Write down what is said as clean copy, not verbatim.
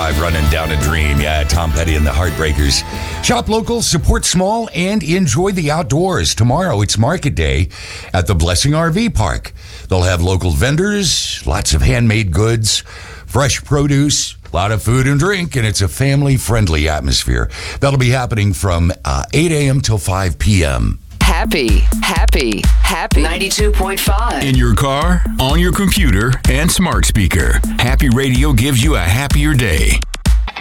95, running down a dream. Yeah, Tom Petty and the Heartbreakers. Shop local, support small, and enjoy the outdoors. Tomorrow, it's Market Day at the Blessing RV Park. They'll have local vendors, lots of handmade goods, fresh produce, a lot of food and drink, and it's a family-friendly atmosphere. That'll be happening from 8 a.m. till 5 p.m. Happy. 92.5. In your car, on your computer, and smart speaker. Happy Radio gives you a happier day.